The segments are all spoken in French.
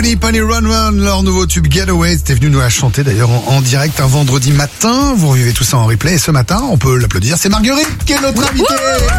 Pony Run Run, leur nouveau tube Getaway. C'était venu nous la chanter d'ailleurs en direct un vendredi matin. Vous revivez tout ça en replay. Et ce matin, on peut l'applaudir. C'est Marguerite qui est notre invitée.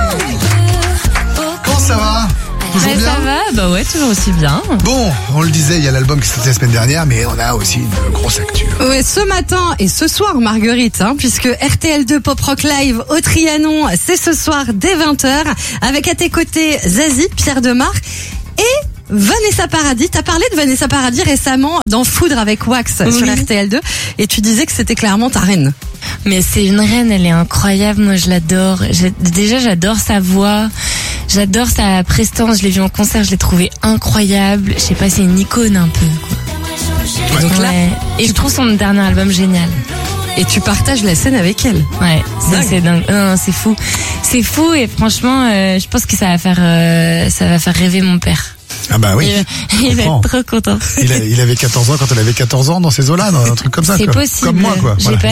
Comment ça va? Toujours bien? Ça va, bah ouais, toujours aussi bien. Bon, on le disait, il y a l'album qui sortait la semaine dernière, mais on a aussi une grosse actu. Ouais, ce matin et ce soir, Marguerite, puisque RTL2 Pop Rock Live au Trianon, c'est ce soir dès 20h, avec à tes côtés Zazie, Pierre Demar et Vanessa Paradis. T'as parlé de Vanessa Paradis récemment dans Foudre avec Wax sur RTL2 et tu disais que c'était clairement ta reine. Mais c'est une reine, elle est incroyable, moi je l'adore. Déjà j'adore sa voix, j'adore sa prestance, je l'ai vue en concert, je l'ai trouvée incroyable. Je sais pas, c'est une icône un peu, quoi. Donc là, et je trouve son dernier album génial. Et tu partages la scène avec elle. Ouais, c'est dingue. Non, c'est fou. C'est fou et franchement, je pense que ça va faire rêver mon père. Ah bah oui. Il va être trop content. Il avait 14 ans quand elle avait 14 ans dans ces eaux-là, dans un truc comme ça. C'est quoi. possible. Comme moi, quoi. J'ai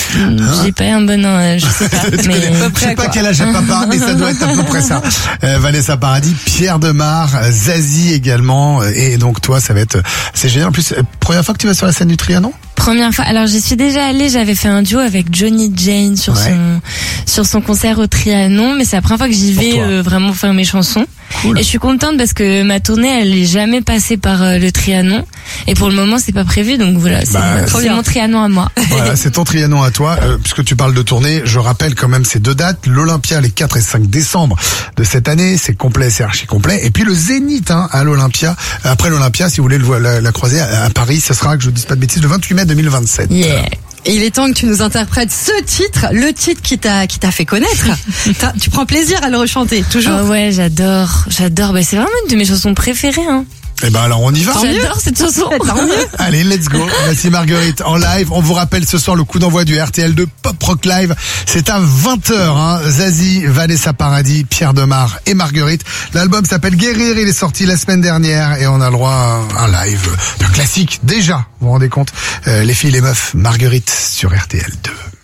pas un bon an, je sais pas. Je sais pas quel âge a papa, mais ça doit être à peu près ça. Vanessa Paradis, Pierre Demar, Zazie également, et donc toi, ça va être, c'est génial. En plus, première fois que tu vas sur la scène du Trianon? Première fois. Alors j'y suis déjà allée, j'avais fait un duo avec Johnny Jane sur son concert au Trianon, mais c'est la première fois que j'y vais vraiment faire mes chansons. Cool. Et je suis contente parce que ma tournée elle est jamais passée par le Trianon et pour le moment c'est pas prévu, donc voilà, c'est mon Trianon à moi. Voilà, c'est ton Trianon à toi. Puisque tu parles de tournée, je rappelle quand même ces deux dates, l'Olympia les 4 et 5 décembre de cette année, c'est complet, c'est archi complet, et puis le Zénith à l'Olympia. Après l'Olympia, si vous voulez la croiser à Paris, ce sera, que je ne dise pas de bêtises, le 28 mai 2027. Yeah. Et il est temps que tu nous interprètes ce titre, le titre qui t'a fait connaître. Tu prends plaisir à le rechanter, toujours. Oh ouais, j'adore. Bah, c'est vraiment une de mes chansons préférées, Eh ben alors on y va. J'adore cette chanson. Allez, let's go. Voici Marguerite en live. On vous rappelle ce soir le coup d'envoi du RTL2 Pop Rock Live. C'est à 20h. Zazie, Vanessa Paradis, Pierre Demar et Marguerite. L'album s'appelle Guérir. Il est sorti la semaine dernière et on a le droit à un live, un classique déjà. Vous vous rendez compte? Les filles, les meufs, Marguerite sur RTL2.